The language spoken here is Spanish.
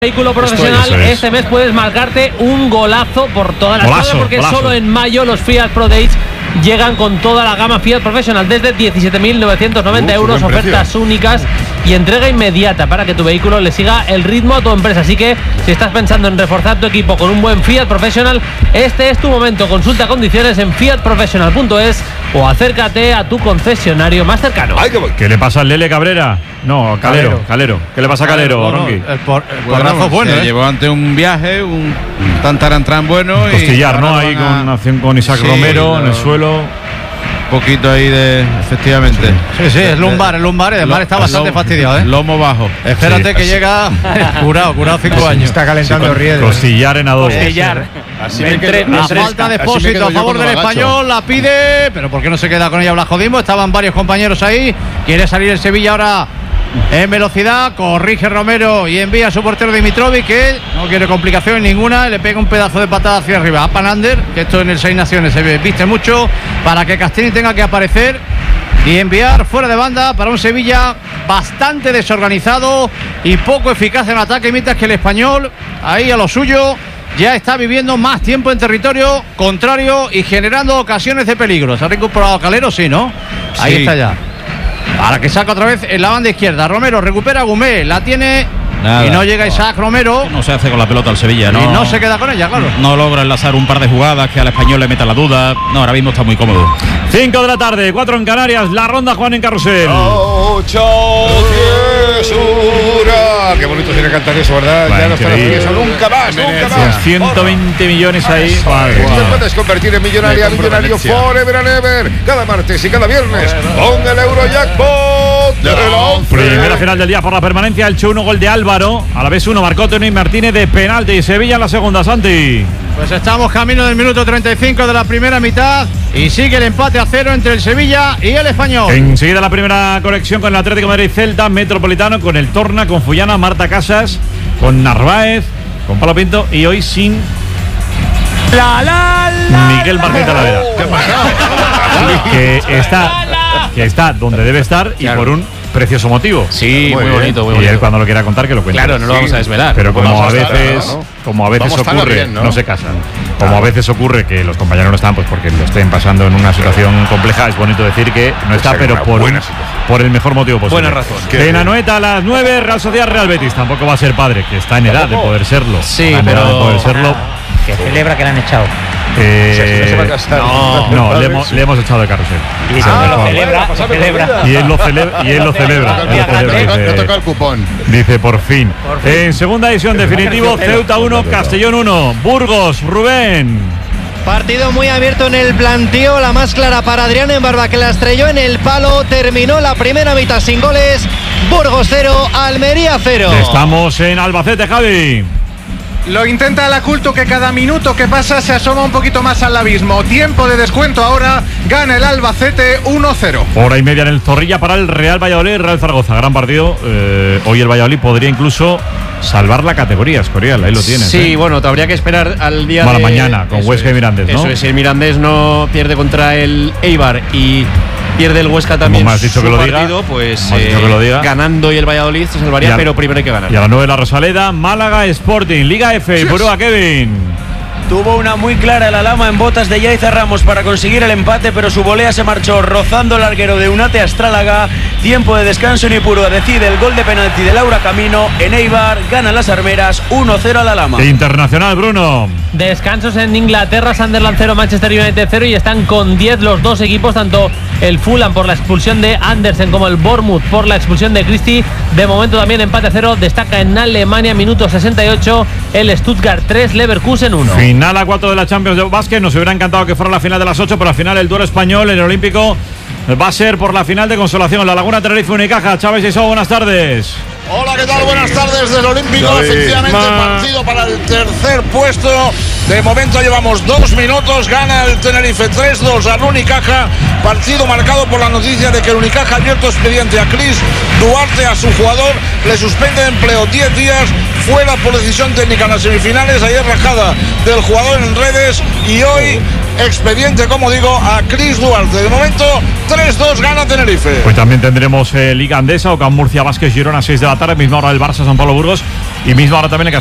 Vehículo profesional, este mes puedes marcarte un golazo por toda la zona, porque solo en mayo los Fiat Pro Days llegan con toda la gama Fiat Professional desde 17.990 euros, ofertas únicas y entrega inmediata para que tu vehículo le siga el ritmo a tu empresa. Así que si estás pensando en reforzar tu equipo con un buen Fiat Professional, este es tu momento. Consulta condiciones en fiatprofessional.es o acércate a tu concesionario más cercano. ¿Qué le pasa al Lele Cabrera? No, Calero. ¿Qué le pasa a Calero, Ronqui? El porrazo es bueno, llevó ante un viaje, un tantarantran bueno. Costillar, ¿no? Ahí con Isaac Romero en el suelo. Un poquito ahí de, efectivamente. Sí, es lumbar, y además está bastante fastidiado, ¿eh? Lomo bajo. Espérate que llega curado 5 años. Está calentando riesgos. Costillar en adobo. La falta de Expósito a favor del Español, la pide, pero ¿por qué no se queda con ella Blajodismo? Estaban varios compañeros ahí. Quiere salir el Sevilla ahora en velocidad, corrige Romero y envía a su portero Dimitrovic, que no quiere complicaciones ninguna, y le pega un pedazo de patada hacia arriba a Panander, que esto en el Seis Naciones se viste mucho, para que Castini tenga que aparecer y enviar fuera de banda para un Sevilla bastante desorganizado y poco eficaz en ataque, mientras que el Español, ahí a lo suyo, ya está viviendo más tiempo en territorio contrario y generando ocasiones de peligro. ¿Se ha recuperado Calero? Sí, ¿no? Ahí está ya. Ahora que saca otra vez en la banda izquierda. Romero recupera a Gumé, la tiene. Nada. Y no llega Isaac Romero. No se hace con la pelota al Sevilla, ¿no? Y no se queda con ella, claro. No logra enlazar un par de jugadas que al Español le meta la duda. No, ahora mismo está muy cómodo. 5 de la tarde, 4 en Canarias. La ronda Juan en Carrusel. Qué bonito tiene que cantar eso, ¿verdad? Ya no está eso, nunca más. 120 millones ahí. Te puedes convertir en millonario forever and ever. Cada martes y cada viernes con el Eurojackpot de la Primera final del día por la permanencia. El 1 gol de Álvaro. A la vez 1 marcó Tony Martínez de penalti. Sevilla en la segunda, Santi. Pues estamos camino del minuto 35 de la primera mitad y sigue el empate a 0 entre el Sevilla y el Español. Enseguida la primera conexión con el Atlético de Madrid, Celta, Metropolitano, con el Torna, con Fullana, Marta Casas, con Narváez, con Pablo Pinto y hoy sin Miguel Martín Talavera. Que está donde debe estar y por un precioso motivo. Sí, muy bonito. Y él cuando lo quiera contar que lo cuente. Claro, no lo vamos a desvelar. Pero como a veces ocurre, bien, ¿no? Se casan. Como a veces ocurre que los compañeros no están, pues porque lo estén pasando en una situación compleja, es bonito decir que no está, pero por el mejor motivo posible. Buena razón. En Anoeta a las 9, Real Sociedad Real Betis. Tampoco va a ser padre, que está en edad de poder serlo. Sí, pero que celebra que le han echado. No, le hemos echado de carrusel. Y él lo celebra. Me toca el cupón. Dice por fin. En segunda edición definitivo, Ceuta 1, Castellón 1. Burgos, Rubén. Partido muy abierto en el planteo, la más clara para Adrián Embarba, que la estrelló en el palo. Terminó la primera mitad sin goles. Burgos 0, Almería 0. Estamos en Albacete, Javi. Lo intenta el Aculto, que cada minuto que pasa se asoma un poquito más al abismo. Tiempo de descuento ahora, gana el Albacete 1-0. Hora y media en el Zorrilla para el Real Valladolid, Real Zaragoza. Gran partido. Hoy el Valladolid podría incluso salvar la categoría, Escorial. Ahí lo tienes. Sí, bueno, te habría que esperar al día de mañana con Huesca y Mirandés, ¿no? Eso es, el Mirandés no pierde contra el Eibar y pierde el Huesca también. Como me has dicho que lo partido, pues ganando y el Valladolid se salvaría, pero primero hay que ganar. Y a la 9 la Rosaleda, Málaga Sporting, Liga F, Burúa, Kevin. Tuvo una muy clara el Alhama en botas de Yaiza Ramos para conseguir el empate, pero su volea se marchó rozando el larguero de Unate Astrálaga. Tiempo de descanso en Ipurúa decide el gol de penalti de Laura Camino. En Eibar ganan las armeras 1-0 al Alhama. Internacional, Bruno. Descansos en Inglaterra, Sunderland 0, Manchester United 0, y están con 10 los dos equipos, tanto el Fulham por la expulsión de Andersen como el Bournemouth por la expulsión de Christie. De momento también empate a 0, destaca en Alemania, minuto 68, el Stuttgart 3, Leverkusen 1. Final a 4 de la Champions de básquet. Nos hubiera encantado que fuera la final de las 8, pero al final el duelo español en el Olímpico va a ser por la final de consolación. La Laguna, Tenerife, Unicaja. Chávez y Sou, buenas tardes. Hola, ¿qué tal? Buenas tardes del Olímpico. Efectivamente, partido para el tercer puesto De momento llevamos 2 minutos, gana el Tenerife 3-2 al Unicaja, partido marcado por la noticia de que el Unicaja ha abierto expediente a Chris Duarte, a su jugador, le suspende de empleo 10 días, fuera por decisión técnica en las semifinales, ayer rajada del jugador en redes y hoy expediente, como digo, a Chris Duarte. De momento 3-2 gana Tenerife. Pues también tendremos Liga Andesa, Ocampo Murcia, Vázquez, Girona, 6 de la tarde, misma hora del Barça, San Pablo, Burgos y misma hora también